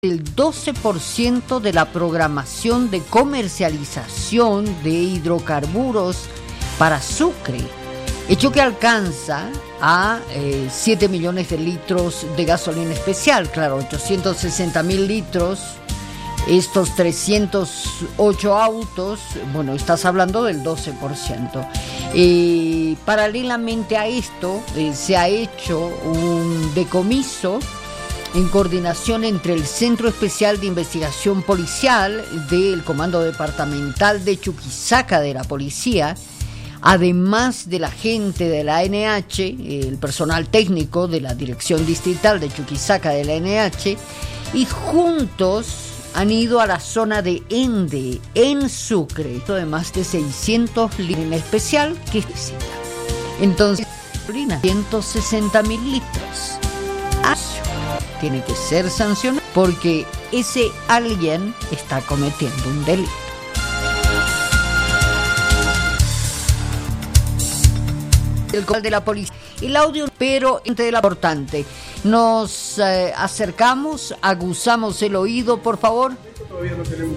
el 12% de la programación de comercialización de hidrocarburos para Sucre, hecho que alcanza a 7 millones de litros de gasolina especial, claro, 860.000 litros, estos 308 autos, bueno, estás hablando del 12%. Paralelamente a esto, se ha hecho un decomiso en coordinación entre el Centro Especial de Investigación Policial del Comando Departamental de Chuquisaca de la Policía, además de la gente de la ANH, el personal técnico de la Dirección Distrital de Chuquisaca de la ANH, y juntos han ido a la zona de Ende, en Sucre, de más de 600 litros en especial que necesita. Entonces, 160.000 litros. Tiene que ser sancionado porque ese alguien está cometiendo un delito. El control de la policía, el audio, pero entre la importante. Nos acercamos, aguzamos el oído, por favor. Todavía no tenemos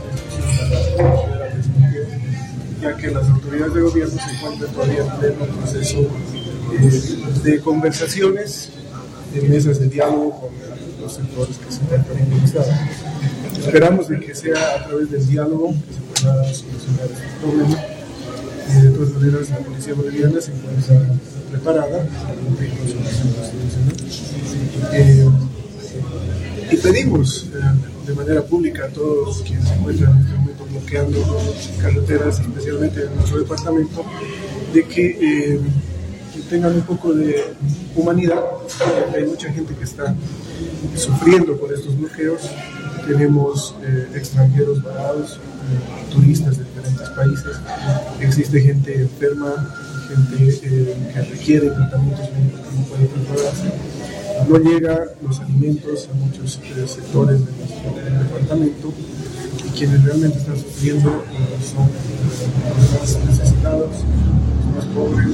ya que las autoridades de gobierno se encuentran todavía en pleno proceso de conversaciones, de mesas de diálogo con los sectores que se encuentran involucrados. Esperamos de que sea a través del diálogo que se pueda solucionar este problema. De todas maneras, la policía boliviana se encuentra preparada para cumplir con su misión constitucional. Y pedimos de manera pública a todos quienes se encuentran en este momento bloqueando carreteras, especialmente en nuestro departamento, de que tengan un poco de humanidad. Hay mucha gente que está sufriendo por estos bloqueos. Tenemos extranjeros varados, turistas de diferentes países. Existe gente enferma, gente que requiere tratamientos médicos que no puede prepararse. No llegan los alimentos a muchos sectores del departamento, y quienes realmente están sufriendo son los más necesitados, los más pobres.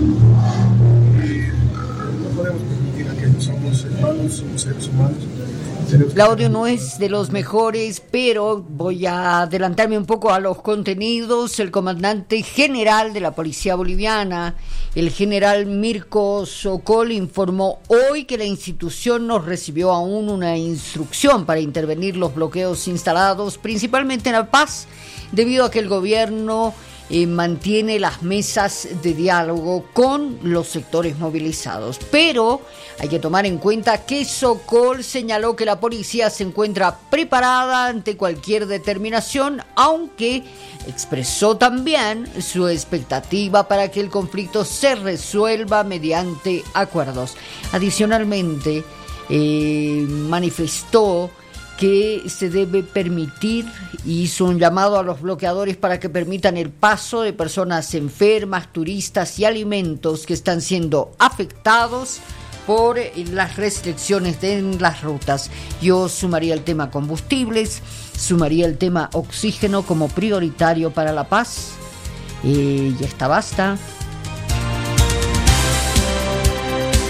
No podemos permitir a que somos hermanos, somos seres humanos. El audio no es de los mejores, pero voy a adelantarme un poco a los contenidos. El comandante general de la Policía Boliviana, el general Mirko Sokol, informó hoy que la institución no recibió aún una instrucción para intervenir los bloqueos instalados principalmente en La Paz, debido a que el gobierno mantiene las mesas de diálogo con los sectores movilizados. Pero hay que tomar en cuenta que Sokol señaló que la policía se encuentra preparada ante cualquier determinación, aunque expresó también su expectativa para que el conflicto se resuelva mediante acuerdos. Adicionalmente, manifestó que se debe permitir, y hizo un llamado a los bloqueadores para que permitan el paso de personas enfermas, turistas y alimentos que están siendo afectados por las restricciones en las rutas. Yo sumaría el tema combustibles, sumaría el tema oxígeno como prioritario para La Paz. Ya está, basta.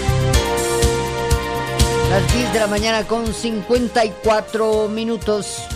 Las 10 de la mañana con 54 minutos.